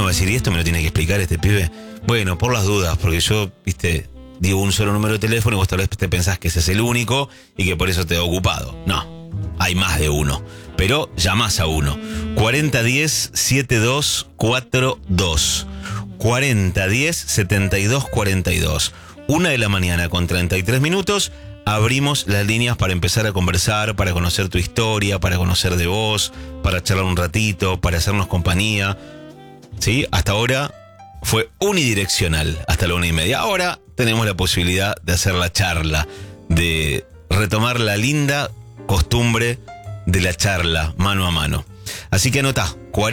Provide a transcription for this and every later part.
va a decir, ¿y esto me lo tiene que explicar este pibe? Bueno, por las dudas, porque yo, digo un solo número de teléfono y vos tal vez te pensás que ese es el único y que por eso te he ocupado. No, hay más de uno. Pero llamás a uno. 4010-7242. 4010-7242. 1:00 con 33 minutos. Abrimos las líneas para empezar a conversar, para conocer tu historia, para conocer de vos, para charlar un ratito, para hacernos compañía. ¿Sí? Hasta ahora fue unidireccional, hasta la 1:30. Ahora tenemos la posibilidad de hacer la charla, de retomar la linda costumbre de la charla mano a mano. Así que anotá,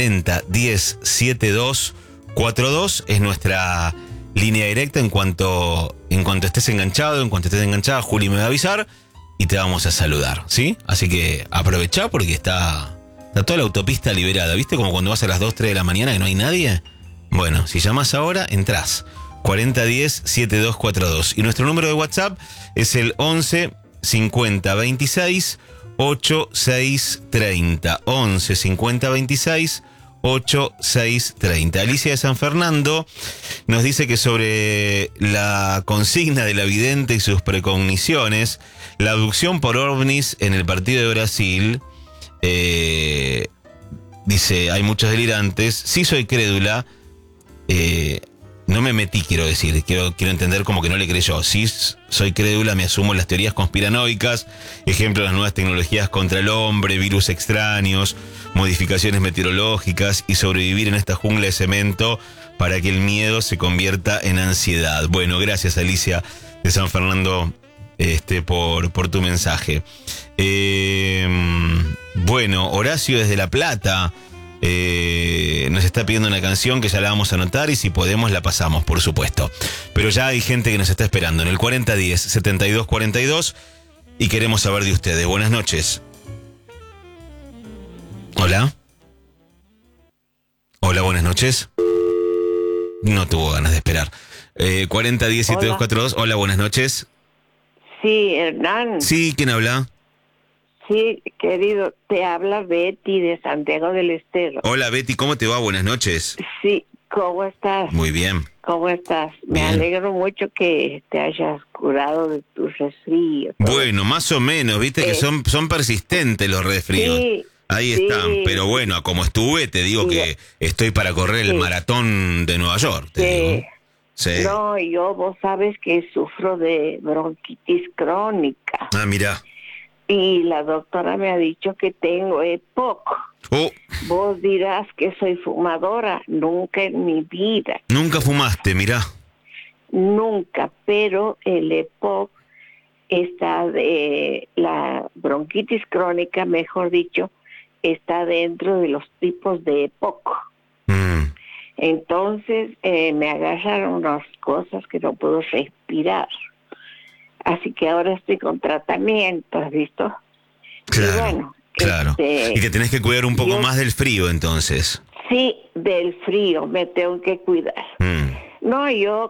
4010-7242 es nuestra línea directa. En cuanto estés enganchado, en cuanto estés enganchada, Juli me va a avisar y te vamos a saludar, ¿sí? Así que aprovechá porque está toda la autopista liberada. ¿Viste como cuando vas a las 2, 3 de la mañana que no hay nadie? Bueno, si llamás ahora, entrás. 4010-7242. Y nuestro número de WhatsApp es el 11 50 26 8630. 11 50 26 8630. Alicia de San Fernando nos dice que sobre la consigna de la vidente y sus precogniciones, la abducción por ovnis en el partido de Brasil, dice, hay muchos delirantes. Sí soy crédula, no me metí, quiero decir, quiero entender como que no le creyó. Sí soy crédula, me asumo las teorías conspiranoicas, ejemplo, las nuevas tecnologías contra el hombre, virus extraños, modificaciones meteorológicas y sobrevivir en esta jungla de cemento para que el miedo se convierta en ansiedad. Bueno, gracias Alicia de San Fernando por tu mensaje. Bueno, Horacio desde La Plata nos está pidiendo una canción que ya la vamos a anotar y si podemos la pasamos, por supuesto. Pero ya hay gente que nos está esperando en el 4010-7242 y queremos saber de ustedes. Buenas noches. Hola. Hola, buenas noches. No tuvo ganas de esperar. 4010-7242. Hola, buenas noches. Sí, Hernán. Sí, ¿quién habla? Sí, querido, te habla Betty de Santiago del Estero. Hola Betty, ¿cómo te va? Buenas noches. Sí, ¿cómo estás? Muy bien. ¿Cómo estás? Bien. Me alegro mucho que te hayas curado de tu resfrío. Bueno, más o menos, viste que son persistentes los resfríos. Sí, ahí sí. están, pero bueno, como estuve, te digo que estoy para correr el maratón de Nueva York, te digo. Sí. No, vos sabes que sufro de bronquitis crónica. Ah, mirá. Y la doctora me ha dicho que tengo EPOC. Oh. Vos dirás que soy fumadora. Nunca en mi vida. Nunca fumaste, mirá. Nunca, pero el EPOC está de la bronquitis crónica, mejor dicho, está dentro de los tipos de EPOC. Entonces me agarraron unas cosas que no puedo respirar. Así que ahora estoy con tratamiento, ¿has visto? Claro, y bueno, claro. Y te tenés que cuidar un poco más del frío, entonces. Sí, del frío me tengo que cuidar. No, yo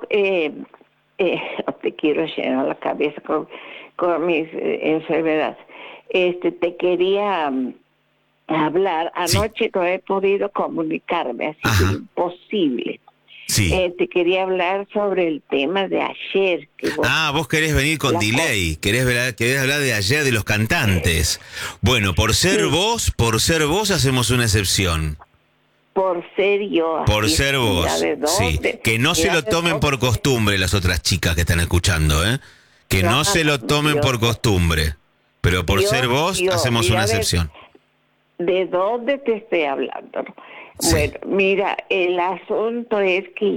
no te quiero llenar la cabeza con mis enfermedades. Te quería hablar. Anoche no he podido comunicarme, así que imposible. Sí. Te quería hablar sobre el tema de ayer. Que vos querés venir con delay, querés hablar de ayer de los cantantes. Bueno, por ser vos hacemos una excepción. Por ser yo. Por ser vos, sí. Que no se lo tomen por costumbre las otras chicas que están escuchando, ¿eh? Que no se lo tomen por costumbre. Pero por ser vos hacemos una excepción. ¿De dónde te estoy hablando? Sí. Bueno, mira, el asunto es que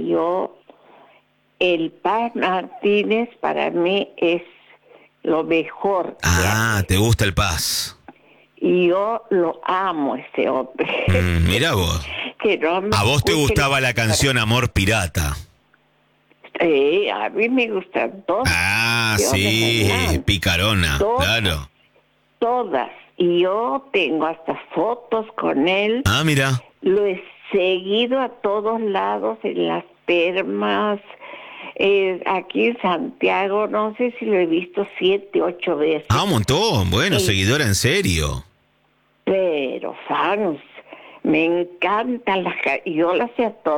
el Paz Martínez para mí es lo mejor. ¿Te gusta el Paz? Y yo lo amo, ese hombre. Mira vos. ¿A vos te gustaba la canción Amor Pirata? Sí, a mí me gustan todas. Sí, picarona, claro. Todas. Y yo tengo hasta fotos con él. Mira. Lo he seguido a todos lados, en las termas, aquí en Santiago, no sé si lo he visto 7, 8 veces. Un montón, bueno, seguidora en serio. Pero fans, me encantan yo las hacía todas.